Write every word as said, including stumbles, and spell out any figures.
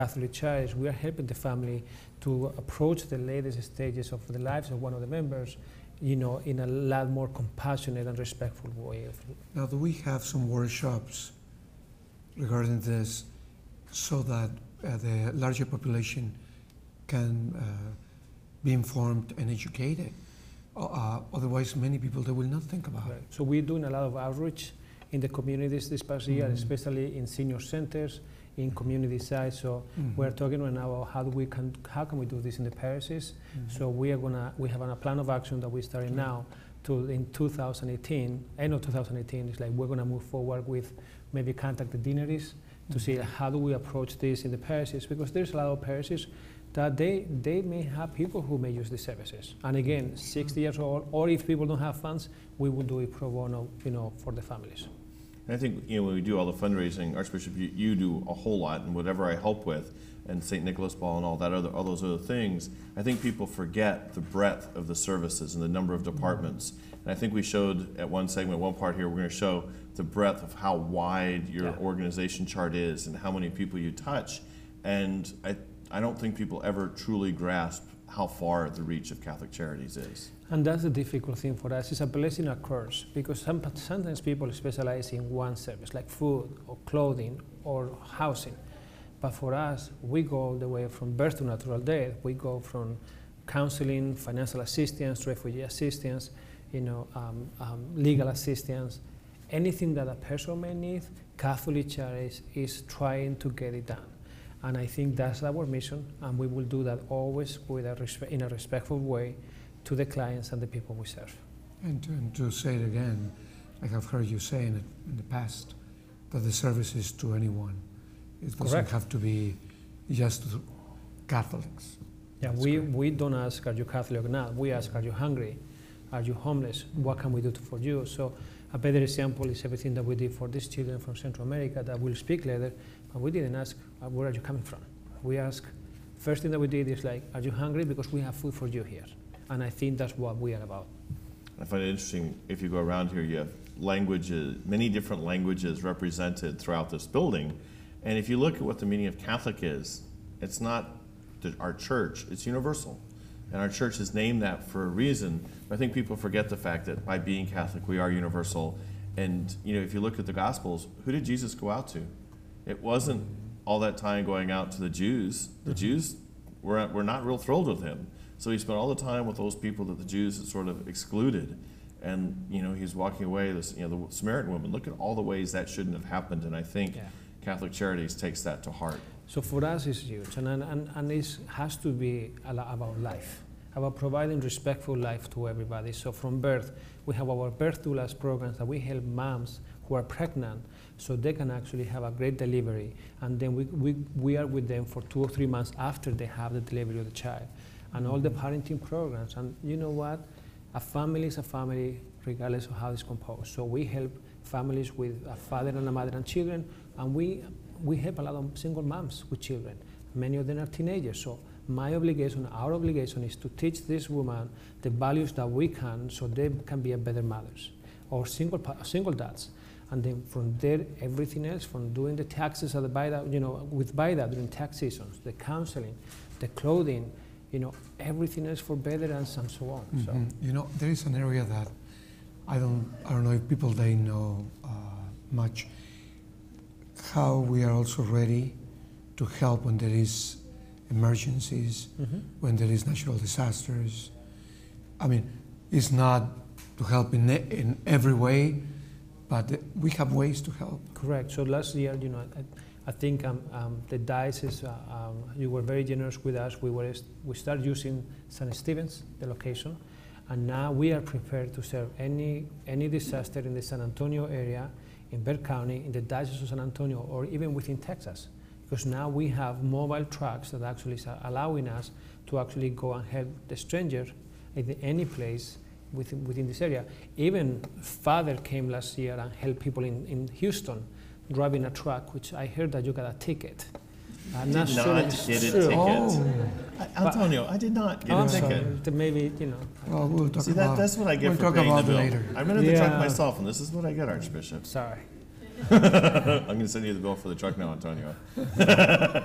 Catholic Charities, we are helping the family to approach the latest stages of the lives of one of the members, you know, in a lot more compassionate and respectful way. Now, do we have some workshops regarding this so that uh, the larger population can uh, be informed and educated? Uh, otherwise, many people, they will not think about Right. it. So we're doing a lot of outreach in the communities this past year, Mm-hmm. especially in senior centers, in community sites. So Mhm. we're talking right now about how do we can how can we do this in the parishes. Mhm. So we are gonna we have a plan of action that we're starting now to in two thousand eighteen, end of two thousand eighteen. It's like we're gonna move forward with maybe contact the deaneries to see how do we approach this in the parishes, because there's a lot of parishes that they they may have people who may use the services. And again, sixty years old, or if people don't have funds, we will do it pro bono, you know, for the families. And I think, you know, when we do all the fundraising, Archbishop, you, you do a whole lot, and whatever I help with, and Saint Nicholas Ball and all that other, all those other things, I think people forget the breadth of the services and the number of departments. And I think we showed at one segment, one part here, we're going to show the breadth of how wide your Yeah. organization chart is and how many people you touch. And I, I don't think people ever truly grasp how far the reach of Catholic Charities is. And that's the difficult thing for us. It's a blessing or curse, because some, sometimes people specialize in one service, like food or clothing or housing. But for us, we go all the way from birth to natural death. We go from counseling, financial assistance, refugee assistance, you know, um, um, legal assistance, anything that a person may need. Catholic Charities is trying to get it done. And I think that's our mission, and we will do that always with a respe- in a respectful way to the clients and the people we serve. And to, and to say it again, like I've heard you saying it in the past, that the service is to anyone. It doesn't Correct. have to be just to Catholics. Yeah, That's we, great. we don't ask, are you Catholic or not? We ask, are you hungry? Are you homeless? What can we do to, for you? So a better example is everything that we did for these children from Central America that we'll speak later, but we didn't ask, uh, where are you coming from? We ask, first thing that we did is like, are you hungry? Because we have food for you here. And I think that's what we are about. I find it interesting, if you go around here, you have languages, many different languages represented throughout this building. And if you look at what the meaning of Catholic is, it's not the, our church, it's universal. And our church is named that for a reason. But I think people forget the fact that by being Catholic, we are universal. And you know, if you look at the Gospels, who did Jesus go out to? It wasn't all that time going out to the Jews. The Jews were, were not real thrilled with him. So he spent all the time with those people that the Jews had sort of excluded. And you know, he's walking away, this, you know, the Samaritan woman, look at all the ways that shouldn't have happened. And I think Yeah. Catholic Charities takes that to heart. So for us, it's huge, and and and it has to be a lot about life, about providing respectful life to everybody. So from birth, we have our birth doulas programs that we help moms who are pregnant, so they can actually have a great delivery, and then we we we are with them for two or three months after they have the delivery of the child, and all the parenting programs. And you know what? A family is a family regardless of how it's composed. So we help families with a father and a mother and children, and we we help a lot of single moms with children. Many of them are teenagers. So my obligation, our obligation is to teach this woman the values that we can, so they can be a better mothers or single pa- single dads. And then from there, everything else, from doing the taxes at the BIDA, you know, with BIDA during tax seasons, the counseling, the clothing, you know, everything else for veterans and so on. So. Mhm. You know, there is an area that I don't, I don't know if people they know uh, much, how we are also ready to help when there is emergencies, Mm-hmm. when there is natural disasters. I mean, it's not to help in, e- in every way, but we have ways to help. Correct. So last year, you know, I, I think um, um, the diocese, uh, um, you were very generous with us. We were we started using Saint Stephen's, the location, and now we are prepared to serve any any disaster in the San Antonio area, in Bexar County, in the Diocese of San Antonio, or even within Texas, because now we have mobile trucks that actually is allowing us to actually go and help the stranger in any place within, within this area. Even Father came last year and helped people in, in Houston driving a truck, which I heard that you got a ticket. I'm Did not sure not it's get a true. ticket. Oh, I- Antonio, I did not get Oh, a I'm ticket. sorry. Th- Maybe, you know. well, we'll talk See, about that, that's what I get we'll for talk paying about the bill. later. I've been in the truck Yeah. myself, and this is what I get, Archbishop. Sorry. I'm going to send you the bill for the truck now, Antonio.